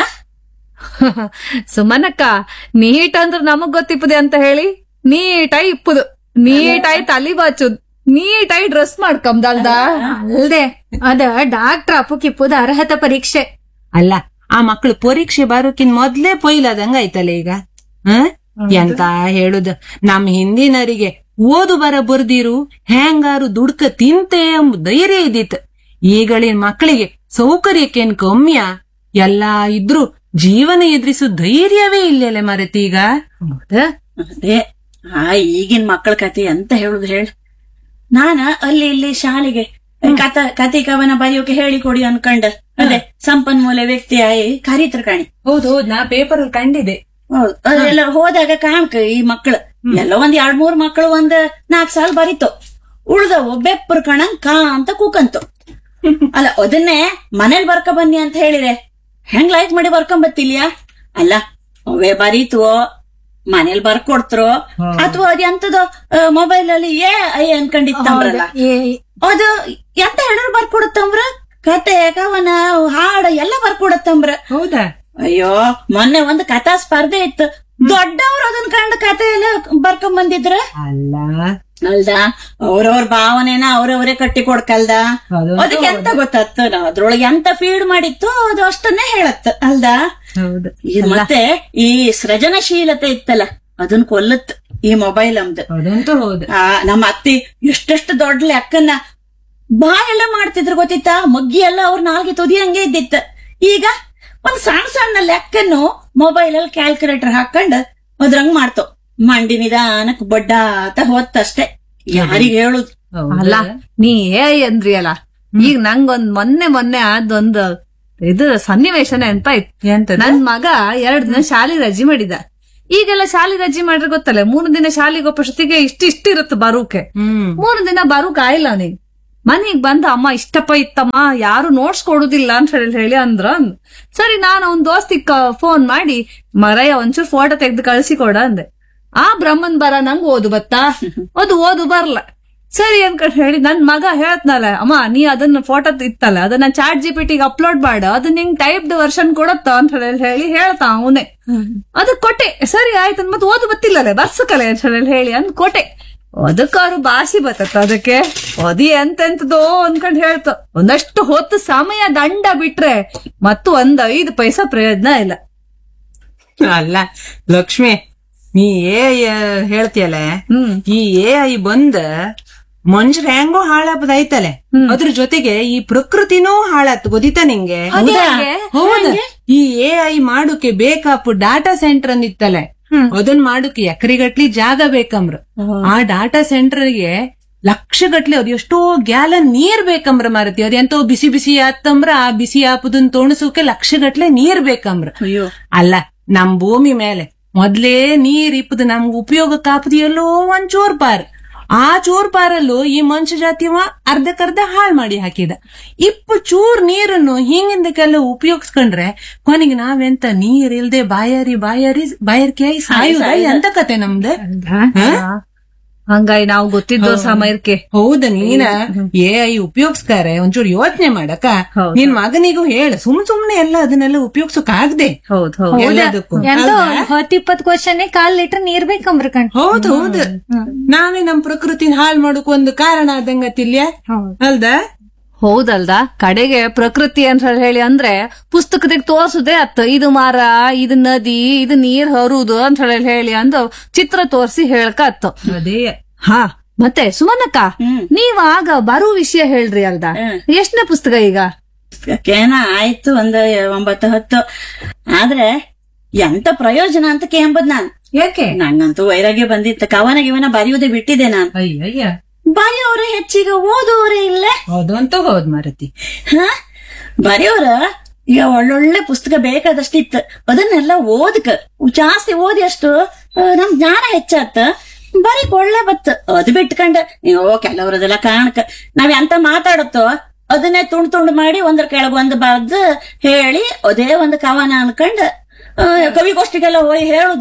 ಸುಮನಕ್ಕ ನೀಟ್ ಅಂದ್ರ ನಮಗ್ ಗೊತ್ತಿಪ್ಪದೆ ಅಂತ ಹೇಳಿ ನೀಟಾಗಿ ಇಪ್ಪುದು ನೀಟಾಗಿ ತಲಿ ಬಾಚುದ್ ನೀಟಾಗಿ ಡ್ರೆಸ್ ಮಾಡ್ಕೊಂಬಲ್ದ. ಅಲ್ದೆ ಅದ ಡಾಕ್ಟರ್ ಅಪ್ಪುಕಿಪ್ಪುದ ಅರ್ಹತಾ ಪರೀಕ್ಷೆ. ಅಲ್ಲ ಆ ಮಕ್ಳು ಪರೀಕ್ಷೆ ಬರೋಕಿನ್ ಮೊದ್ಲೇ ಪೊಯ್ಲಾದಂಗ ಆಯ್ತಲ್ಲ ಈಗ. ಹ ಎಂತ ಹೇಳುದ, ನಮ್ ಹಿಂದಿನರಿಗೆ ಓದು ಬರ ಬರ್ದಿರು ಹೆಂಗಾರು ದುಡ್ಕ ತಿಂತೆ ಎಂಬ ಧೈರ್ಯ ಇದ್ದಿತ್ತು. ಈಗಳಿನ ಮಕ್ಕಳಿಗೆ ಸೌಕರ್ಯಕ್ಕೇನ್ ಕಮ್ಮಿಯ, ಎಲ್ಲಾ ಇದ್ರು ಜೀವನ ಎದುರಿಸೋ ಧೈರ್ಯವೇ ಇಲ್ಲಲೆ ಮರತೀಗ. ಅದೇ ಆ ಈಗಿನ ಮಕ್ಕಳ ಕತೆ ಅಂತ ಹೇಳುದು ಹೇಳ. ನಾನ ಅಲ್ಲಿ ಇಲ್ಲಿ ಶಾಲೆಗೆ ಕಥ ಕತೆ ಕವನ ಬರೆಯೋಕೆ ಹೇಳಿಕೊಡಿ ಅನ್ಕಂಡ ಅದೇ ಸಂಪನ್ಮೂಲ ವ್ಯಕ್ತಿ ಆಯಿ ಕರೀತ್ರ ಕಾಣಿ. ಹೌದು ಹೌದು, ನಾ ಪೇಪರ್ ಅಲ್ಲಿ ಕಂಡಿದೆ. ಹೌದು, ಅದೆಲ್ಲ ಹೋದಾಗ ಕಾಣ್ಕ ಈ ಮಕ್ಳು ಎಲ್ಲ ಒಂದ್ ಎರಡ್ ಮೂರ್ ಮಕ್ಳು ಒಂದ್ ನಾಲ್ಕ್ ಸಾಲ ಬರೀತು, ಉಳ್ದವು ಬೆಪ್ಪರ್ ಕಣಂಗ್ ಕಾ ಅಂತ ಕೂಕಂತು. ಅಲ್ಲ ಅದನ್ನೇ ಮನೇಲಿ ಬರ್ಕ ಬನ್ನಿ ಅಂತ ಹೇಳಿದ್ರೆ ಹೆಂಗ್ ಲೈಕ್ ಮಾಡಿ ಬರ್ಕೊಂಬತ್ತಿಲ್ಯಾ? ಅಲ್ಲ ಅವೇ ಬರೀತು ಮನೇಲಿ ಬರ್ಕೊಡ್ತರೋ ಅಥವಾ ಅದ್ ಎಂತದೋ ಮೊಬೈಲ್ ಅಲ್ಲಿ ಏ ಐ ಅನ್ಕೊಂಡಿತ್ತಂಬ್ರಲ್ಲ, ಅದು ಎಂತ ಹೇಳೋರು ಬರ್ಕೊಡತ್ತಂಬ್ರ, ಕತೆ ಕವನ ಹಾಡ ಎಲ್ಲ ಬರ್ಕೊಡತ್ತಂಬ್ರ. ಹೌದಾ? ಅಯ್ಯೋ ಮೊನ್ನೆ ಒಂದು ಕಥಾ ಸ್ಪರ್ಧೆ ಇತ್ತು, ದೊಡ್ಡವ್ರು ಅದನ್ ಕಂಡು ಕತೆ ಎಲ್ಲ ಬರ್ಕೊಂಡ್ ಬಂದಿದ್ರ. ಅಲ್ಲ ಅಲ್ದ ಅವ್ರವ್ರ ಭಾವನೆನ ಅವ್ರವ್ರೇ ಕಟ್ಟಿ ಕೊಡ್ಕಲ್ದ, ಅದಕ್ಕೆ ಎಂತ ಗೊತ್ತಾಗ್ತ ಅದ್ರೊಳಗೆ ಎಂತ ಫೀಡ್ ಮಾಡಿತ್ತು ಅದು ಅಷ್ಟನ್ನೇ ಹೇಳತ್ತ ಅಲ್ದ. ಹೌದು. ಮತ್ತೆ ಈ ಸೃಜನಶೀಲತೆ ಇತ್ತಲ್ಲ ಅದನ್ ಕೊಲ್ಲತ್ ಈ ಮೊಬೈಲ್ ಅಮ್ದು. ಅದಂತೂ ಹೌದು. ಆ ನಮ್ಮ ಅತ್ತಿ ಎಷ್ಟೆಷ್ಟು ದೊಡ್ಡ ಲೆಕ್ಕನ್ನ ಬಾಯೆಲ್ಲ ಮಾಡ್ತಿದ್ರು ಗೊತ್ತಿತ್ತ, ಮಗ್ಗಿ ಎಲ್ಲ ಅವ್ರ ನಾಲ್ಗೆ ತುದಿ ಹಂಗೆ ಇದ್ದಿತ್ತ. ಈಗ ಒಂದ್ ಸಣ್ಣ ಸಣ್ಣ ಲೆಕ್ಕನ್ನು ಮೊಬೈಲ್ ಅಲ್ಲಿ ಕ್ಯಾಲ್ಕುಲೇಟರ್ ಹಾಕೊಂಡ್ ಅದ್ರಂಗ್ ಮಾಡ್ತೋ, ಮಂಡಿ ನಿಧಾನಕ್ ಬಡ್ಡ ಅಂತ ಹೋತಷ್ಟೇ, ಯಾರಿಗ ಹೇಳುದು. ಅಲ್ಲ ನೀ ಏ ಅಂದ್ರಿ ಅಲ್ಲ, ಈಗ ನಂಗೊಂದ್ ಮೊನ್ನೆ ಮೊನ್ನೆ ಅದೊಂದು ಇದು ಸನ್ನಿವೇಶನೇ ಅಂತ ಇತ್ತು. ನನ್ ಮಗ ಎರಡ್ ದಿನ ಶಾಲೆ ರಜೆ ಮಾಡಿದ. ಈಗೆಲ್ಲ ಶಾಲೆ ರಜೆ ಮಾಡ್ರೆ ಗೊತ್ತಲ್ಲ, ಮೂರು ದಿನ ಶಾಲೆಗೆ ಒಪ್ಪಷ್ಟೊತ್ತಿಗೆ ಇಷ್ಟ ಇಷ್ಟ ಇರುತ್ತೆ ಬರೋಕೆ. ಮೂರು ದಿನ ಬರೋಕ್ ಆಯ್ಲ ನೀನ್ ಮನೆಗ್ ಬಂದ ಅಮ್ಮ ಇಷ್ಟಪ್ಪ ಇತ್ತಮ್ಮ ಯಾರು ನೋಟ್ಸ್ ಕೊಡುದಿಲ್ಲ ಅಂತ ಹೇಳಿ ಹೇಳಿ ಅಂದ್ರ. ಸರಿ ನಾನು ಅವ್ನ್ ದೋಸ್ತಿಗ್ ಫೋನ್ ಮಾಡಿ ಮರಯ್ಯ ಒಂಚೂರು ಫೋಟೋ ತೆಗ್ದು ಕಳ್ಸಿ ಕೊಡ ಅಂದೆ. ಆ ಬ್ರಹ್ಮನ್ ಬರ ನಂಗ್ ಓದು ಬತ್ತಾ, ಅದು ಓದು ಬರ್ಲ. ಸರಿ ಅನ್ಕೊಂಡ್ ಹೇಳಿ ನನ್ ಮಗ ಹೇಳ್ತನಲ್ಲ, ಅಮ್ಮ ನೀ ಅದನ್ನ ಫೋಟೋ ಇತ್ತಲ್ಲ ಅದನ್ನ ಚಾಟ್ ಜಿ ಪಿ ಟಿಗೆ ಅಪ್ಲೋಡ್ ಮಾಡ, ಅದು ನಿಂಗ್ ಟೈಪ್ಡ್ ವರ್ಷನ್ ಕೊಡತ್ತ ಅಂತ ಹೇಳಿ ಹೇಳಿ ಹೇಳ್ತಾ ಅವನೇ. ಅದಕ್ ಕೊಟ್ಟೆ. ಸರಿ ಆಯ್ತು ಮತ್ ಓದು ಬತ್ತಿಲ್ಲಲ್ಲ ಬರ್ಸಕಲೆ ಅಂತ ಹೇಳಿ ಹೇಳಿ ಅಂದ್ ಕೊಟ್ಟೆ. ಅದಕ್ಕ ಅವ್ರು ಭಾಷೆ ಬತ್ತತ್ತ ಅದಕ್ಕೆ ಅದಿ ಎಂತೆಂತದೋ ಅನ್ಕೊಂಡ್ ಹೇಳ್ತ. ಒಂದಷ್ಟು ಹೊತ್ತು ಸಮಯ ದಂಡ ಬಿಟ್ರೆ ಮತ್ತು ಒಂದ್ ಐದು ಪೈಸಾ ಪ್ರಯೋಜನ ಇಲ್ಲ. ಅಲ್ಲ ಲಕ್ಷ್ಮಿ, ನೀ ಏ ಹೇಳ್ತಿಯಲ್ಲ, ಈ ಎ ಐ ಬಂದ ಮನುಷ್ಯರ ಹೆಂಗೋ ಹಾಳಾಪದೈತಲೆ, ಅದ್ರ ಜೊತೆಗೆ ಈ ಪ್ರಕೃತಿನೂ ಹಾಳಾತ್ ಗೊತ್ತಿತ್ತ ನಿಂಗೆ? ಹೌದ. ಈ ಎ ಐ ಮಾಡೋಕೆ ಬೇಕಾಪು ಡಾಟಾ ಸೆಂಟರ್ ಅಂದಿತ್ತಲೆ, ಅದನ್ ಮಾಡೋಕೆ ಎಕರೆಗಟ್ಲಿ ಜಾಗ ಬೇಕಂಬ್ರ. ಆ ಡಾಟಾ ಸೆಂಟರ್ಗೆ ಲಕ್ಷಗಟ್ಲೆ ಅದ್ ಎಷ್ಟೋ ಗ್ಯಾಲನ್ ನೀರ್ ಬೇಕಂಬ್ರ ಮಾರತಿ. ಅದ್ ಎಂತೋ ಬಿಸಿ ಬಿಸಿ ಆತಂಬ್ರ ಆ ಬಿಸಿ ಆಪದನ್ ತೋಣಸೋಕೆ ಲಕ್ಷಗಟ್ಲೆ ನೀರ್ ಬೇಕಂಬ್ರ. ಅಲ್ಲ ನಮ್ ಭೂಮಿ ಮೇಲೆ ಮೊದ್ಲೇ ನೀರ್ ಇಪ್ಪದು ನಮ್ಗ್ ಉಪಯೋಗಕ್ಕೆ ಆಪದು ಎಲ್ಲೋ ಒಂದ್ ಚೋರ್ ಪಾರ್. ಆ ಚೋರ್ ಪಾರಲ್ಲೂ ಈ ಮನುಷ್ಯ ಜಾತಿವ ಅರ್ಧಕ್ಕರ್ಧ ಹಾಳ್ ಮಾಡಿ ಹಾಕಿದ. ಇಪ್ಪು ಚೂರ್ ನೀರನ್ನು ಹಿಂಗಿಂದಕ್ಕೆಲ್ಲ ಉಪಯೋಗಿಸ್ಕೊಂಡ್ರೆ ಕೊನೆಗೆ ನಾವೆಂತ ನೀರ್ ಇಲ್ದೆ ಬಾಯಾರಿ ಬಾಯಾರಿ ಬಾಯಾರಿಕೆ ಆಗಿ ಸಾಯುದ ಎಂತ ಕತೆ ನಮ್ದು. ಹಂಗಾಗಿ ನಾವು ಗೊತ್ತಿದ್ದೋ ಸಮಯಕ್ಕೆ. ಹೌದ, ನೀನ ಎ ಐ ಉಪಯೋಗಿಸ್ತಾರೆ ಒಂಚೂರು ಯೋಚನೆ ಮಾಡಕ. ನಿನ್ ಮಗನಿಗೂ ಹೇಳ, ಸುಮ್ ಸುಮ್ನೆ ಎಲ್ಲ ಅದನ್ನೆಲ್ಲ ಉಪಯೋಗಿಸೋಕ್ ಆಗದೆ. ಹೌದ್ ಹೌದು. ಎಂತೋ ಹತ್ ಇಪ್ಪತ್ ಕ್ವಶನ್ ಕಾಲ್ ಲೀಟರ್ ನೀರ್ ಬೇಕಂಬ್ರ ಕಣ್. ಹೌದ್ ಹೌದು. ನಾವೇ ನಮ್ ಪ್ರಕೃತಿನ ಹಾಳ್ ಮಾಡೋಕ್ ಒಂದು ಕಾರಣ ಆದಂಗತಿಲ್ಯ ಅಲ್ದ? ಹೌದಲ್ದ. ಕಡೆಗೆ ಪ್ರಕೃತಿ ಅಂತ ಹೇಳಿ ಅಂದ್ರೆ ಪುಸ್ತಕದಾಗ ತೋರ್ಸುದೇ ಅತ್ತ, ಇದು ಮರ, ಇದು ನದಿ, ಇದು ನೀರ್ ಹರುದು ಅಂತ ಹೇಳಿ ಹೇಳಿ ಅಂದು ಚಿತ್ರ ತೋರ್ಸಿ ಹೇಳ್ಕ ಅತ್ತ. ಅದೇ. ಹಾ ಮತ್ತೆ ಸುಮನಕ್ಕ, ನೀವ್ ಆಗ ಬರೋ ವಿಷಯ ಹೇಳ್ರಿ ಅಲ್ದ, ಎಷ್ಟನೇ ಪುಸ್ತಕ ಈಗ? ಕೇನ ಆಯ್ತು ಒಂದ್ ಒಂಬತ್ತು ಹತ್ತು, ಆದ್ರೆ ಎಂತ ಪ್ರಯೋಜನ ಅಂತ ಕೇಂಬದ್ ನಾನ್. ಯಾಕೆ? ನಂಗಂತೂ ವೈರಾಗ್ಯ ಬಂದಿತ್ತು. ಕವನ ಗಿವನ ಬರೆಯುವುದೇ ಬಿಟ್ಟಿದೆ ನಾನ್. ಅಯ್ಯಯ್ಯ, ಬರೆಯೋರೇ ಹೆಚ್ಚಿಗೆ ಓದೋರೇ ಇಲ್ಲ. ಹೌದು ಅಂತ ಹೌದ್ ಮಾರತಿ. ಹ ಬರೆಯೋರ ಈಗ ಒಳ್ಳೊಳ್ಳೆ ಪುಸ್ತಕ ಬೇಕಾದಷ್ಟಿತ್ತು, ಅದನ್ನೆಲ್ಲ ಓದಕ ಜಾಸ್ತಿ ಓದಿ ಅಷ್ಟು ನಮ್ ಜ್ಞಾನ ಹೆಚ್ಚಾತ, ಬರೀ ಒಳ್ಳೆ ಬತ್ತ. ಅದು ಬಿಟ್ಕಂಡ ನೀವು ಕೆಲವರದೆಲ್ಲ ಕಾರಣಕ್ಕ ನಾವ್ ಎಂತ ಮಾತಾಡುತ್ತೋ ಅದನ್ನೇ ತುಂಡ್ ತುಂಡ್ ಮಾಡಿ ಒಂದ್ರ ಕೆಳಗ್ ಒಂದ್ ಬರ್ದು ಹೇಳಿ ಅದೇ ಒಂದ್ ಕವನ ಅನ್ಕಂಡ್ ಕವಿಗೋಷ್ಠಿಗೆಲ್ಲ ಹೋಗಿ ಹೇಳುದು,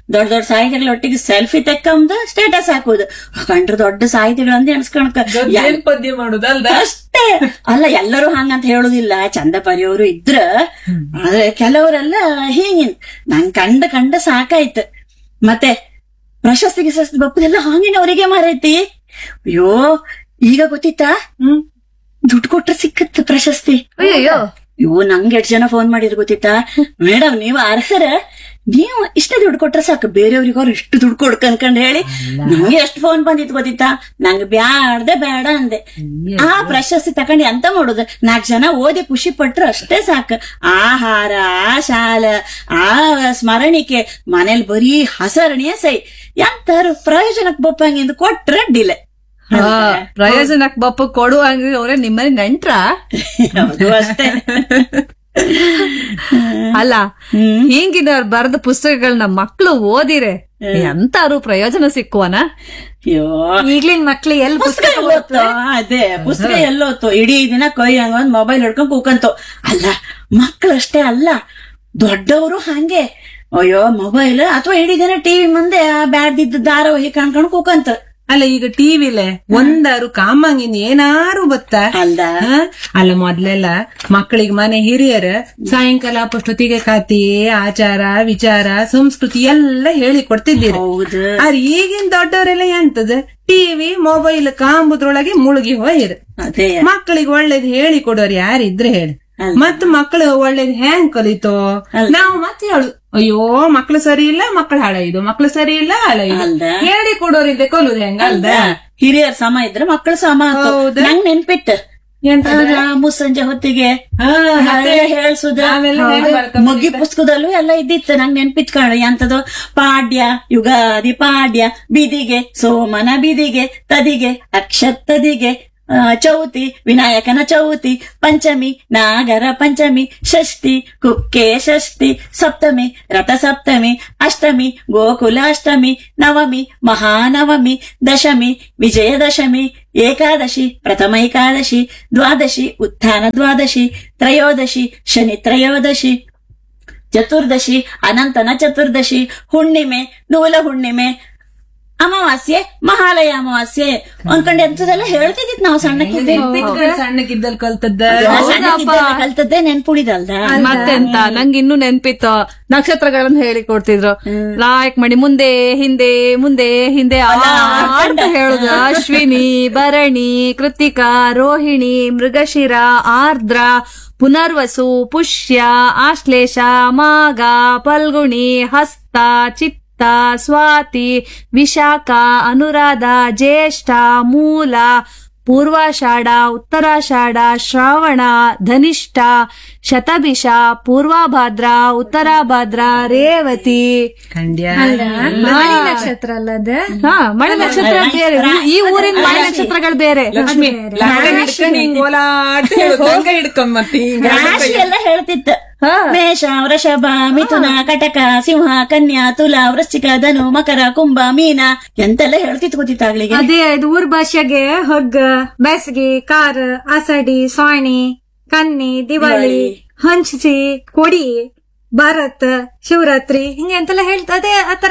ದೊಡ್ಡ ದೊಡ್ಡ ಸಾಹಿತಿಗಳ ಒಟ್ಟಿಗೆ ಸೆಲ್ಫಿ ತೆಕ್ಕಂದು ಸ್ಟೇಟಸ್ ಹಾಕುದು ಕಂಡ್ರೆ ದೊಡ್ಡ ಸಾಹಿತಿಗಳಂದು ಎಣಿಸ್ಕೊಳಕ ಏನ್ ಪದ್ಯ ಮಾಡುದಲ್ದ ಅಷ್ಟೇ ಅಲ್ಲ ಎಲ್ಲರೂ ಹಂಗಂತ ಹೇಳುದಿಲ್ಲ ಚಂದ ಬರೆಯೋರು ಇದ್ರ ಆದ್ರೆ ಕೆಲವರೆಲ್ಲ ಹೀಗಿನ್ ನಂಗ್ ಕಂಡ ಕಂಡ ಸಾಕಾಯ್ತು ಮತ್ತೆ ಪ್ರಶಸ್ತಿ ಗಿಶಸ್ತಿ ಬಪ್ಪದೆಲ್ಲ ಹಾಂಗಿನವರಿಗೆ ಮಾರೈತಿ ಅಯ್ಯೋ ಈಗ ಗೊತ್ತಿತ್ತಾ ಹ್ಮ್ ದುಡ್ಡು ಕೊಟ್ರೆ ಸಿಕ್ಕತ್ ಪ್ರಶಸ್ತಿ ಅಯ್ಯೋ ಇವು ನಂಗೆ ಎಷ್ಟ್ ಜನ ಫೋನ್ ಮಾಡಿದ್ರು ಗೊತ್ತಿತ್ತಾ ಮೇಡಮ್ ನೀವು ಅರ್ಹರ ನೀವು ಇಷ್ಟೇ ದುಡ್ಡು ಕೊಟ್ರೆ ಸಾಕು ಬೇರೆಯವ್ರಿಗೆ ಅವ್ರು ಇಷ್ಟು ದುಡ್ಡು ಕೊಡ್ಕ ಅನ್ಕೊಂಡ್ ಹೇಳಿ ನಂಗೆ ಎಷ್ಟು ಫೋನ್ ಬಂದಿತ್ತು ಗೊತ್ತಿತ್ತಾ ನಂಗೆ ಬ್ಯಾಡ್ದೆ ಬೇಡ ಅಂದೆ ಆ ಪ್ರಶಸ್ತಿ ತಕೊಂಡಿ ಅಂತ ಮಾಡುದು ನಾಲ್ಕು ಜನ ಓದಿ ಖುಷಿ ಪಟ್ರು ಅಷ್ಟೇ ಸಾಕು ಆಹಾರ ಆ ಶಾಲ ಆ ಸ್ಮರಣಿಕೆ ಮನೇಲಿ ಬರೀ ಹಸರಣಿಯ ಸೈ ಎಂತಾರು ಪ್ರಯೋಜನಕ್ಕೆ ಬಪ್ಪಂಗಿಂದ ಕೊಟ್ರೆ ಡಿಲೆ ಪ್ರಯೋಜನಕ್ ಬಪ್ಪ ಕೊಡುವಂಗ್ರಿ ಅವ್ರೆ ನಿಮ್ಮನೆ ನೆಂಟ್ರ ಅದು ಅಷ್ಟೇ ಅಲ್ಲ ಹಿಂಗಿನವ್ರು ಬರೆದ ಪುಸ್ತಕಗಳನ್ನ ಮಕ್ಳು ಓದಿರೆ ಎಂತಾರು ಪ್ರಯೋಜನ ಸಿಕ್ಕುವನ ಅಯ್ಯೋ ಈಗ್ಲಿನ ಮಕ್ಳು ಎಲ್ ಪುಸ್ತಕ ಎಲ್ಲೋತ್ತು ಅದೇ ಪುಸ್ತಕ ಎಲ್ಲೋತ್ತು ಇಡೀ ದಿನ ಕೊಯ್ ಹಂಗ ಒಂದ್ ಮೊಬೈಲ್ ಹಿಡ್ಕೊಂಡ್ ಕೂಕಂತು ಅಲ್ಲ ಮಕ್ಳಷ್ಟೇ ಅಲ್ಲ ದೊಡ್ಡವರು ಹಂಗೆ ಅಯ್ಯೋ ಮೊಬೈಲ್ ಅಥವಾ ಇಡೀ ದಿನ ಟಿವಿ ಮುಂದೆ ಬ್ಯಾಡ್ದಿದ್ದ ಧಾರಾವಾಹಿ ಕಾಣ್ಕೊಂಡ್ ಕೂಕಂತ ಅಲ್ಲ ಈಗ ಟಿವಿಲೆ ಒಂದಾರು ಕಾಮಂಗಿನ್ ಏನಾರು ಬತ್ತ ಅಲ್ದ ಅಲ್ಲ ಮೊದ್ಲೆಲ್ಲ ಮಕ್ಕಳಿಗೆ ಮನೆ ಹಿರಿಯರ ಸಾಯಂಕಾಲ ಪಷ್ಟೊತ್ತಿಗೆ ಕತೆ ಆಚಾರ ವಿಚಾರ ಸಂಸ್ಕೃತಿ ಎಲ್ಲ ಹೇಳಿ ಕೊಡ್ತಿದ್ದೀರಿ ಹೌದು ಆದ್ರೆ ಈಗಿನ ದೊಡ್ಡವರೆಲ್ಲ ಎಂತದ ಟಿವಿ ಮೊಬೈಲ್ ಕಾಂಬುದ್ರೊಳಗೆ ಮುಳುಗಿ ಹೋಯ್ರು ಅದೇ ಮಕ್ಕಳಿಗೆ ಒಳ್ಳೇದ್ ಹೇಳಿ ಕೊಡೋರು ಯಾರಿದ್ರೆ ಹೇಳಿ ಮತ್ ಮಕ್ಕಳು ಒಳ್ಳೇದ್ ಹೆಂಗ್ ಕಲಿತೋ ನಾವು ಮತ್ತೆ ಹೇಳು ಅಯ್ಯೋ ಮಕ್ಳು ಸರಿ ಇಲ್ಲ ಮಕ್ಳು ಹಾಳಾಯ್ದು ಮಕ್ಳು ಸರಿ ಇಲ್ಲ ಹಾಳಾಯ್ದು ಹೇಳಿ ಕೊಡೋರಿದ್ದೆ ಕಲುದು ಹೆಂಗ ಅಲ್ದ ಹಿರಿಯರ ಸಮ ಇದ್ರೆ ಮಕ್ಕಳು ಸಮ ನಂಗ್ ನೆನ್ಪಿಟ್ಟು ಮುಸ್ಸಂಜೆ ಹೊತ್ತಿಗೆ ಹೇಳ್ಸುದ ಮಗ್ಗಿ ಪುಸ್ತಕದಲ್ಲೂ ಎಲ್ಲ ಇದ್ದಿತ್ತು ನಂಗ್ ನೆನ್ಪಿಟ್ಕೊಂಡ ಎಂತದು ಪಾಡ್ಯ ಯುಗಾದಿ ಪಾಡ್ಯ ಬಿದಿಗೆ ಸೋಮನ ಬಿದಿಗೆ ತದಿಗೆ ಅಕ್ಷತದಿಗೆ ಚೌತಿ ವಿನಾಯಕನ ಚೌತಿ ಪಂಚಮಿ ನಾಗರ ಪಂಚಮಿ ಷಷ್ಠಿ ಕುಕ್ಕೆ ಷಷ್ಠಿ ಸಪ್ತಮಿ ರಥ ಸಪ್ತಮಿ ಅಷ್ಟಮಿ ಗೋಕುಲಾಷ್ಟಮಿ ನವಮಿ ಮಹಾನವಮಿ ದಶಮಿ ವಿಜಯದಶಮಿ ಏಕಾದಶಿ ಪ್ರಥಮ ಏಕಾದಶಿ ದ್ವಾದಶಿ ಉತ್ಥಾನ ದ್ವಾದಶಿ ತ್ರಯೋದಶಿ ಶನಿ ತ್ರಯೋದಶಿ ಚತುರ್ದಶಿ ಅನಂತನ ಚತುರ್ದಶಿ ಹುಣ್ಣಿಮೆ ನೂಲ ಹುಣ್ಣಿಮೆ ಅಮಾವಾಸ್ಯೆ ಮಹಾಲಯ ಅಮಾವಾಸ್ಯೆ ಅನ್ಕೊಂಡೆ ಎಂತದೆಲ್ಲ ಹೇಳ್ತಿದ್ದಿತ್ ನಾವು ಸಣ್ಣಕ್ಕಿದ್ದ ಸಣ್ಣಕ್ಕಿದ್ದಲ್ಲಿ ಕಲ್ತದ್ದ ಕಲ್ತದ್ದೇ ನೆನ್ಪುಳಿದಲ್ದ ಮತ್ತೆಂತ ನಂಗೆ ಇನ್ನೂ ನೆನ್ಪಿತ್ತು ನಕ್ಷತ್ರಗಳನ್ನ ಹೇಳಿ ಕೊಡ್ತಿದ್ರು ಲಾಯಕ್ ಮಾಡಿ ಮುಂದೆ ಹಿಂದೆ ಮುಂದೆ ಹಿಂದೆ ಅಂತ ಹೇಳುದು ಅಶ್ವಿನಿ ಭರಣಿ ಕೃತಿಕಾ ರೋಹಿಣಿ ಮೃಗಶಿರ ಆರ್ದ್ರ ಪುನರ್ವಸು ಪುಷ್ಯ ಆಶ್ಲೇಷ ಮಾಘ ಫಲ್ಗುಣಿ ಹಸ್ತ ಚಿತ್ತ ಸ್ವಾತಿ ವಿಶಾಖ ಅನುರಾಧ ಜ್ಯೇಷ್ಠ ಮೂಲ ಪೂರ್ವಾಷಾಢ ಉತ್ತರಾಷಾಢ ಶ್ರಾವಣ ಧನಿಷ್ಠ ಶತಭಿಷ ಪೂರ್ವಭಾದ್ರ ಉತ್ತರಾಭಾದ್ರ ರೇವತಿ ಮಳೆ ನಕ್ಷತ್ರ ಅಲ್ಲದ ಹಾ ಮಳೆ ನಕ್ಷತ್ರ ಬೇರೆ ಈ ಊರಿನ ಮಳೆ ನಕ್ಷತ್ರಗಳು ಬೇರೆ ಲಕ್ಷ್ಮಿ ಹಿಡ್ಕೊಂಡ್ ರಾಶಿ ಎಲ್ಲ ಹೇಳ್ತಿತ್ತು ಮೇಷ ವೃಷಭ ಮಿಥುನ ಕಟಕ ಸಿಂಹ ಕನ್ಯಾ ತುಲಾ ವೃಶ್ಚಿಕ ಧನು ಮಕರ ಕುಂಭ ಮೀನ ಎಂತೆಲ್ಲ ಹೇಳ್ತಿತ್ತು ಗೊತ್ತಿತ್ತಾಗ್ಲಿಗೆ ಅದೇ ಇದು ಊರ್ ಭಾಷೆಗೆ ಹಗ್ಗ ಬೇಸಿಗೆ ಕಾರ ಆಸಡಿ ಸಾಣಿ ಕನ್ನಿ ದಿವಾಳಿ ಹಂಚಿ ಕೊಡಿ ಭಾರತ್ ಶಿವರಾತ್ರಿ ಹಿಂಗೆ ಎಂತೆಲ್ಲ ಹೇಳ್ತದೆ ಆತರ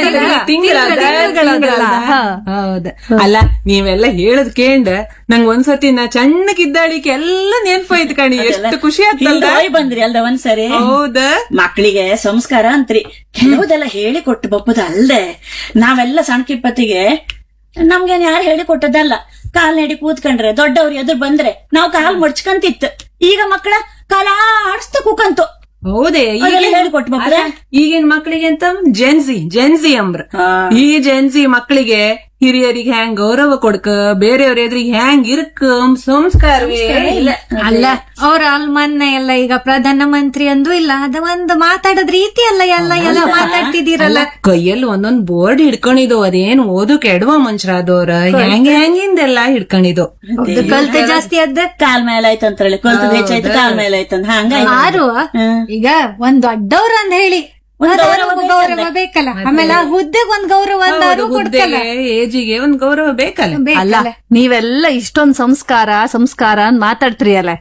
ಹೌದ ಅಲ್ಲ ನೀವೆಲ್ಲ ಹೇಳದ್ ಕೇಂಡ ನಂಗ್ ಒಂದ್ಸತಿ ನಾ ಚಣ್ಣಕ್ಕಿದ್ದಾಳಿಕೆ ಎಲ್ಲ ನೆನ್ಪಾಯ್ತು ಕಣಿ ಎಷ್ಟು ಖುಷಿ ಆಗ್ತದ ಬಂದ್ರಿ ಅಲ್ದ ಒಂದ್ಸರಿ ಹೌದ ಮಕ್ಳಿಗೆ ಸಂಸ್ಕಾರ ಅಂತ್ರಿ ಕೆಲವುದೆಲ್ಲ ಹೇಳಿ ಕೊಟ್ಟು ಬಪ್ಪದ ಅಲ್ದೆ ನಾವೆಲ್ಲ ಸಣ್ಣಕಿಪ್ಪತ್ತಿಗೆ ನಮ್ಗೇನ್ ಯಾರು ಹೇಳಿ ಕೊಟ್ಟದಲ್ಲ ಕಾಲ್ ನಡಿ ಕೂತ್ಕೊಂಡ್ರೆ ದೊಡ್ಡವ್ರು ಎದುರು ಬಂದ್ರೆ ನಾವ್ ಕಾಲ್ ಮಡ್ಚ್ಕಂತಿತ್ತು ಈಗ ಮಕ್ಕಳ ಕಾಲ ಆಡಿಸ್ತ ಕೂಕಂತು ಹೌದೇ ಹೇಳಿಕೊಟ್ಟು ಈಗಿನ ಮಕ್ಕಳಿಗೆ ಅಂತ ಜೆನ್ಸಿ ಜೆನ್ಸಿ ಅಂಬ್ರ ಈ ಜೆನ್ಸಿ ಮಕ್ಕಳಿಗೆ ಹಿರಿಯರಿಗೆ ಹ್ಯಾಂಗ್ ಗೌರವ ಕೊಡ್ಕ ಬೇರೆಯವ್ರ ಎದುರಿಗೆ ಹ್ಯಾಂಗ್ ಇರ್ಕ ಸಂಸ್ಕಾರವೇ ಇಲ್ಲ. ಅಲ್ಲ ಅವ್ರ ಅಲ್ ಮೊನ್ನೆ ಎಲ್ಲ ಈಗ ಪ್ರಧಾನ ಮಂತ್ರಿ ಅಂದು ಇಲ್ಲ ಅದ ಒಂದು ಮಾತಾಡೋದ್ ರೀತಿ ಅಲ್ಲ ಎಲ್ಲ ಎಲ್ಲ ಮಾತಾಡ್ತಿದ್ದೀರಲ್ಲ. ಕೈಯಲ್ಲಿ ಒಂದೊಂದ್ ಬೋರ್ಡ್ ಹಿಡ್ಕೊಂಡಿದ್ದು ಅದೇನ್ ಓದು ಕೆಡುವ ಮನುಷ್ಯರಾದವ್ರ ಹೆಂಗ್ ಹೆಂಗಿಂದೆಲ್ಲ ಹಿಡ್ಕೊಂಡಿದ್ದು ಕಲ್ತೆ ಜಾಸ್ತಿ ಅದ ಕಾಲ್ ಮೇಲೆ ಆಯ್ತಂತ ಹೇಳಿ ಕಲ್ತದ ಹೆಚ್ಚಾಯ್ತು ಕಾಲ್ ಮೇಲೆ ಆಯ್ತಂತ ಹಂಗ ಯಾರು ಈಗ ಒಂದ್ ದೊಡ್ಡವ್ರ ಅಂತ ಹೇಳಿ ಗೌರವ ಬೇಕಲ್ಲ, ಆಮೇಲೆ ಆ ಹುದ್ದೆಗೆ ಒಂದ್ ಗೌರವ ಅಂದಾರು ಕೊಡ್ತಲ್ಲ, ಏಜಿಗೆ ಒಂದ್ ಗೌರವ ಬೇಕಲ್ಲ. ಅಲ್ಲ ನೀವೆಲ್ಲ ಇಷ್ಟೊಂದ್ ಸಂಸ್ಕಾರ ಸಂಸ್ಕಾರ ಅಂತ ಮಾತಾಡ್ತೀರಿ ಅಲ್ಲ,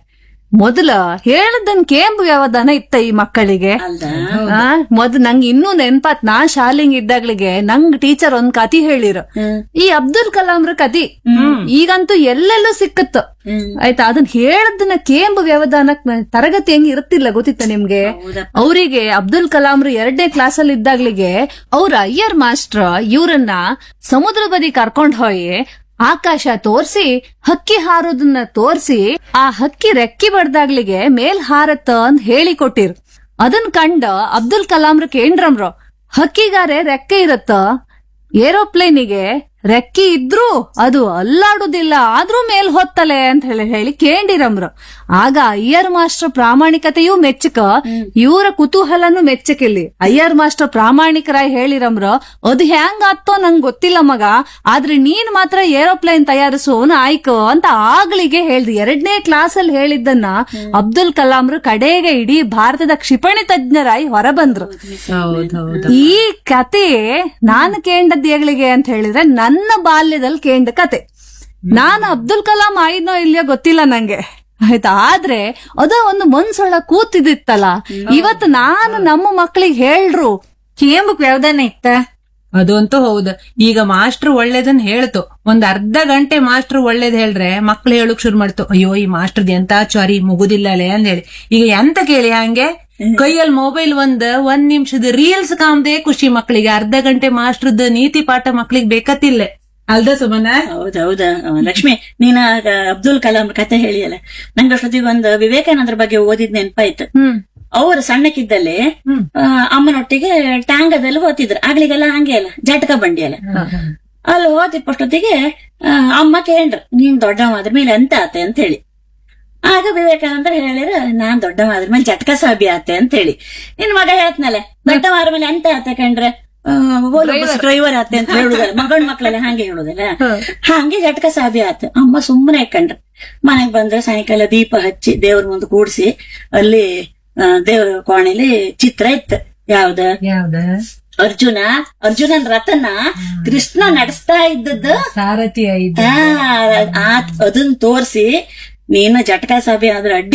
ಮೊದಲ ಹೇಳದನ್ ಕೇಂಬು ವ್ಯವಧಾನ ಇತ್ತ ಈ ಮಕ್ಕಳಿಗೆ. ಅಲ್ದ ಆ, ಮೊದ್ ನಂಗ್ ಇನ್ನೂ ನೆನ್ಪಾತ್ ನಾ ಶಾಲೆಂಗ್ ಇದ್ದಾಗ್ಲಿಗೆ ನಂಗ್ ಟೀಚರ್ ಒಂದ್ ಕತಿ ಹೇಳಿರು, ಈ ಅಬ್ದುಲ್ ಕಲಾಂರ ಕತಿ ಈಗಂತೂ ಎಲ್ಲೆಲ್ಲೂ ಸಿಕ್ಕತ್ತು ಆಯ್ತಾ. ಅದನ್ನ ಹೇಳದನ್ನ ಕೇಂಬು ವ್ಯವಧಾನ ತರಗತಿ ಹೆಂಗ್ ಇರುತ್ತಿಲ್ಲ ಗೊತ್ತಿತ್ತ ನಿಮ್ಗೆ? ಅವರಿಗೆ ಅಬ್ದುಲ್ ಕಲಾಂರು ಎರಡನೇ ಕ್ಲಾಸ್ ಅಲ್ಲಿ ಇದ್ದಾಗ್ಲಿಗೆ ಅವ್ರ ಅಯ್ಯರ್ ಮಾಸ್ಟ್ರ ಇವ್ರನ್ನ ಸಮುದ್ರ ಬದಿ ಕರ್ಕೊಂಡ್ ಹೋಗಿ ಆಕಾಶ ತೋರ್ಸಿ ಹಕ್ಕಿ ಹಾರೋದನ್ನ ತೋರ್ಸಿ ಆ ಹಕ್ಕಿ ರೆಕ್ಕಿ ಬಡ್ದಾಗ್ಲಿಗೆ ಮೇಲ್ ಹಾರತ್ತ ಅಂತ ಹೇಳಿ ಕೊಟ್ಟಿರ್. ಅದನ್ ಕಂಡ ಅಬ್ದುಲ್ ಕಲಾಂರ ಕೇಂದ್ರಮ್ರು ಹಕ್ಕಿಗಾರೆ ರೆಕ್ಕೆ ಇರತ್ತ, ಏರೋಪ್ಲೇನಿಗೆ ರೆಕ್ಕಿ ಇದ್ರೂ ಅದು ಅಲ್ಲಾಡುದಿಲ್ಲ ಆದ್ರೂ ಮೇಲ್ ಹೊತ್ತಲೆ ಅಂತ ಹೇಳಿ ಹೇಳಿ ಕೇಂಡಿರಮ್ರು. ಆಗ ಅಯ್ಯರ್ ಮಾಸ್ಟರ್ ಪ್ರಾಮಾಣಿಕತೆಯೂ ಮೆಚ್ಚಕ, ಇವರ ಕುತೂಹಲನು ಮೆಚ್ಚಕಿಲ್ಲಿ. ಅಯ್ಯರ್ ಮಾಸ್ಟರ್ ಪ್ರಾಮಾಣಿಕರಾಗಿ ಹೇಳಿರಮ್ರು, ಅದು ಹೆಂಗ್ ಆತ್ತೋ ನಂಗ್ ಗೊತ್ತಿಲ್ಲ ಮಗ, ಆದ್ರೆ ನೀನ್ ಮಾತ್ರ ಏರೋಪ್ಲೇನ್ ತಯಾರಿಸೋನ್ ಆಯ್ಕೋ ಅಂತ ಆಗ್ಲಿಗೆ ಹೇಳ್ದಿ. ಎರಡನೇ ಕ್ಲಾಸ್ ಅಲ್ಲಿ ಹೇಳಿದ್ದನ್ನ ಅಬ್ದುಲ್ ಕಲಾಂರು ಕಡೆಗೆ ಇಡೀ ಭಾರತದ ಕ್ಷಿಪಣಿ ತಜ್ಞರಾಗಿ ಹೊರಬಂದ್ರು. ಈ ಕತೆ ನಾನು ಕೇಂಡದ್ ಏಗಳಿಗೆ ಅಂತ ಹೇಳಿದ್ರೆ ನನ್ನ ಬಾಲ್ಯದಲ್ಲಿ ಕೇಂಡ ಕತೆ. ನಾನು ಅಬ್ದುಲ್ ಕಲಾಂ ಆಯ್ನೋ ಇಲ್ಲೋ ಗೊತ್ತಿಲ್ಲ ನಂಗೆ ಆಯ್ತಾ, ಆದ್ರೆ ಅದ ಒಂದು ಮನ್ಸೊಳ ಕೂತಿದಿತ್ತಲ್ಲ. ಇವತ್ತು ನಾನು ನಮ್ಮ ಮಕ್ಕಳಿಗೆ ಹೇಳ್ರು ಕೇಂಬಕ್ ವ್ಯವಧಾನ ಇತ್ತ. ಅದಂತೂ ಹೌದು. ಈಗ ಮಾಸ್ಟರ್ ಒಳ್ಳೇದನ್ ಹೇಳ್ತು, ಒಂದ್ ಅರ್ಧ ಗಂಟೆ ಮಾಸ್ಟರ್ ಒಳ್ಳೇದ್ ಹೇಳ್ರೆ ಮಕ್ಳು ಹೇಳಕ್ ಶುರು ಮಾಡ್ತು, ಅಯ್ಯೋ ಈ ಮಾಸ್ಟರ್ದ್ ಎಂತ ಚಾರಿ ಮುಗುದಿಲ್ಲಲೇ ಅಂತ ಹೇಳಿ. ಈಗ ಎಂತ ಕೇಳಿ ಹಂಗೆ ಕೈಯಲ್ಲಿ ಮೊಬೈಲ್ ಒಂದ್ ಒಂದ್ ನಿಮಿಷದ ರೀಲ್ಸ್ ಕಾಮ್ದೆ ಖುಷಿ ಮಕ್ಳಿಗೆ. ಅರ್ಧ ಗಂಟೆ ಮಾಸ್ಟರ್ದ ನೀತಿ ಪಾಠ ಮಕ್ಳಿಗೆ ಬೇಕತ್ತಿಲ್ಲ ಅಲ್ದ ಸುಮನ? ಹೌದೌದ ಲಕ್ಷ್ಮಿ, ನೀನ ಅಬ್ದುಲ್ ಕಲಾಂ ಕತೆ ಹೇಳಿಯಲ್ಲ, ನಂಗೆ ಅಷ್ಟೊತ್ತಿಗೆ ಒಂದು ವಿವೇಕಾನಂದ್ರ ಬಗ್ಗೆ ಓದಿದ್ ನೆನ್ಪಾಯ್ತು. ಅವ್ರು ಸಣ್ಣಕ್ಕಿದ್ದಲ್ಲೇ ಅಮ್ಮನೊಟ್ಟಿಗೆ ಟ್ಯಾಂಗದಲ್ಲಿ ಹೋತಿದ್ರು. ಆಗ್ಲಿಗೆಲ್ಲ ಹಂಗೆ ಅಲ್ಲ, ಜಟಕ ಬಂಡಿ ಅಲ್ಲ, ಅಲ್ಲಿ ಹೋತಿಪ್ಪಷ್ಟೊತ್ತಿಗೆ ಅಮ್ಮ ಕೇಂದ್ರ ನೀನ್ ದೊಡ್ಡವಾದ್ರ ಮೇಲೆ ಎಂತ ಆತೆ ಅಂತ ಹೇಳಿ. ಆಗ ವಿವೇಕಾನಂದ್ರ ಹೇಳಿರ, ನಾನ್ ದೊಡ್ಡವಾದ್ರ ಮೇಲೆ ಜಟಕ ಸಾಬಿ ಆತೆ ಅಂತ ಹೇಳಿ. ನಿನ್ ಮಗ ಹೇಳ್ತನಲ್ಲ, ದೊಡ್ಡವಾರ ಮೇಲೆ ಎಂತ ಆತೆ ಕಂಡ್ರೆ ಡ್ರೈವರ್ ಆತೆ ಅಂತ ಹೇಳುದಲ್ಲ, ಮಗನ್ ಮಕ್ಳೆಲ್ಲ ಹಂಗೆ ಹೇಳುದಲ್ಲ, ಹಂಗೆ ಜಟಕ ಸಾಬಿ ಆತ. ಅಮ್ಮ ಸುಮ್ಮನೆ ಕಂಡ್ರ. ಮನೆಗ್ ಬಂದ್ರೆ ಸಾಯಂಕಾಲ ದೀಪ ಹಚ್ಚಿ ದೇವ್ರ ಮುಂದೆ ಕೂಡ್ಸಿ ಅಲ್ಲಿ ದೇವ್ರ ಕೋಣೆಲಿ ಚಿತ್ರ ಇತ್ತು. ಯಾವ್ದ ಯಾವ್ದ ಅರ್ಜುನ ಅರ್ಜುನನ್ ರಥನ ಕೃಷ್ಣ ನಡೆಸ್ತಾ ಇದ್ದದ್ದು ಸಾರಥಿ ಅದನ್ನ ತೋರ್ಸಿ, ನೀನು ಜಟಕ ಸಾಬಿ ಆದ್ರೆ ಅಡ್ಡಿ